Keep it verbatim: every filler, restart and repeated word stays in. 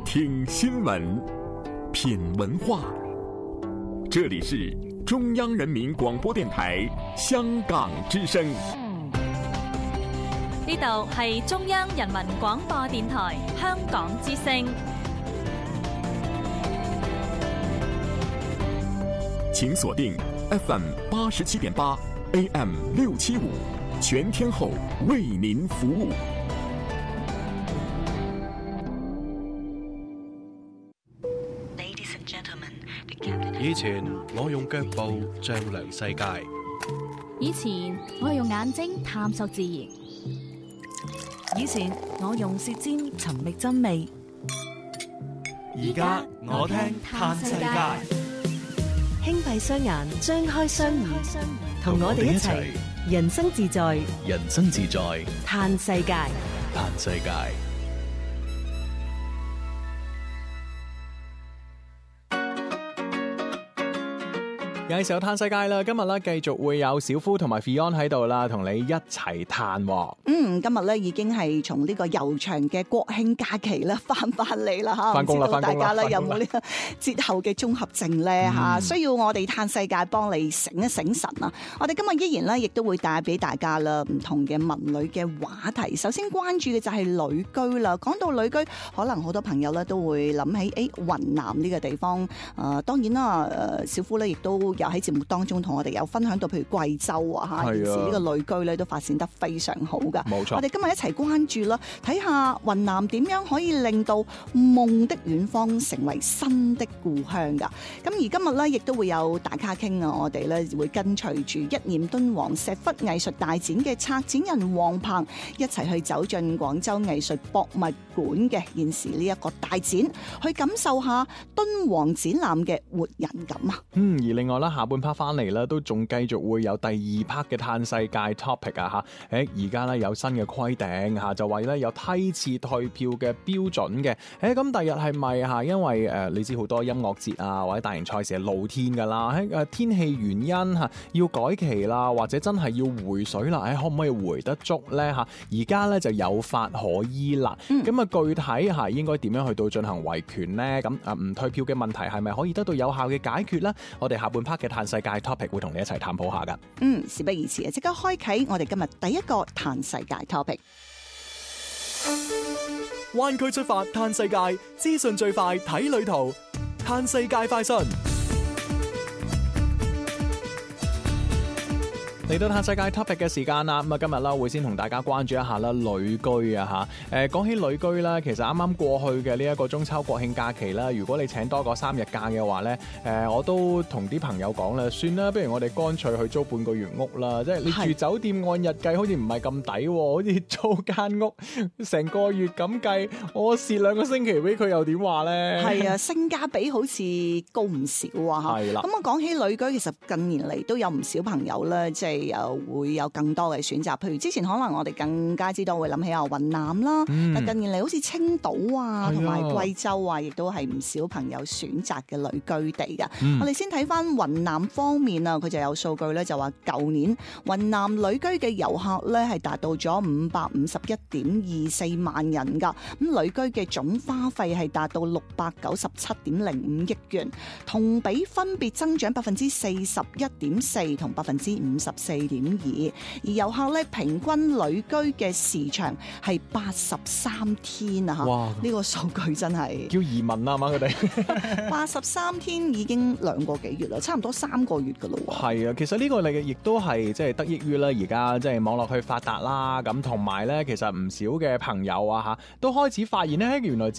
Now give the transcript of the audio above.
聽新聞，品文化。這裡是中央人民廣播電台香港之聲。 呢度係中央人民廣播電台香港之聲。 請鎖定 F M 八十七點八 A M 六七五，全天候為您服務。 以前我用腳步丈量世界， 以前我用眼睛探索自然， 以前我用舌尖尋覓真味， 而家我聽嘆世界。 輕閉雙眼，張開雙耳，同我哋一齊人生自在， 人生自在嘆世界， 嘆世界。 有時候嘆世界啦，今日咧繼續會有小夫同埋 Fion 喺度啦，同你一齊嘆。 嗯，今日咧已經係從呢個悠長嘅國慶假期啦翻翻嚟啦吓， 翻工啦，翻工啦， 大家咧有冇呢個節後嘅綜合症咧吓？需要我哋嘆世界幫你醒一醒神啊！我哋今日依然咧亦都會帶俾大家啦唔同嘅文旅嘅話題。首先關注嘅就係旅居啦。講到旅居，可能好多朋友咧都會諗起誒雲南呢個地方。誒、呃，當然啦，誒小夫咧亦都。又喺節目當中同我哋有分享到，譬如貴州啊嚇，現時呢個旅居咧都發展得非常好噶。冇錯，我哋今日一齊關注啦，睇下雲南點樣可以令到夢的遠方成為新的故鄉噶。咁而今日咧亦都會有大咖傾啊，我哋咧會跟隨住一念敦煌石窟藝術大展嘅策展人黃鵬一齊去走進廣州藝術博物館嘅現時呢一個大展，去感受下敦煌展覽嘅活人感啊。 嗯，而另外咧。下半 part 翻嚟啦，都仲繼續會有第二 part 嘅嘆世界 topic 啊吓！誒，而家咧有新嘅規定吓，就話咧有梯次退票嘅標準嘅。誒，咁第日係咪吓？因為誒，你知好多音樂節啊或者大型賽事係露天噶啦，喺誒天氣原因吓要改期啦，或者真係要回水啦，誒，可唔可以回得足咧吓？而家咧就有法可依啦。咁、嗯、啊，具體吓應該點樣去到進行維權咧？咁啊，唔退票嘅問題係咪可以得到有效嘅解決咧？我哋下半 part 嘅嘆世界 topic 會同你一齊探討下噶。 嗯，事不宜遲啊，即刻開啟我哋今日第一個嘆世界 topic。 灣區出發嘆世界，資訊最快睇旅途，嘆世界快訊。 嚟到嘆世界 topic 嘅時間啦，咁啊今日啦會先同大家關注一下啦旅居啊吓，誒講起旅居啦，其實啱啱過去嘅呢一個中秋國慶假期啦，如果你請多個三日假嘅話咧，誒我都同啲朋友講啦，算啦，不如我哋乾脆去租半個月屋啦，即係你住酒店按日計好似唔係咁抵，好似租間屋成個月咁計，我蝕兩個星期俾佢又點話咧？係啊，性價比好似高唔少啊！係啦，咁我講起旅居，其實近年嚟都有唔少朋友咧，即係。又會有更多嘅選擇，譬如之前可能我哋更加知道會諗起啊雲南啦，嗯、但近年嚟好似青島啊同埋貴州啊，亦都係唔少朋友選擇嘅旅居地噶。嗯、我哋先睇翻雲南方面啊，佢就有數據咧，就話舊年雲南旅居嘅遊客咧係達到咗五百五十一點二四萬人噶，咁旅居嘅總花費係達到六百九十七點零五億元，同比分別增長百分之四十一點四同百分之五十四點二，而遊客咧平均旅居嘅時長係八十三天啊！吓，哇，呢個數據真係叫移民啊嘛，佢哋八十三天已經兩個幾月啦，差唔多三個月噶咯。係啊，其實呢個嚟亦都係即係得益於咧，而家即係網絡去發達啦，咁同埋咧，其實唔少嘅朋友啊吓都開始發現咧，原來。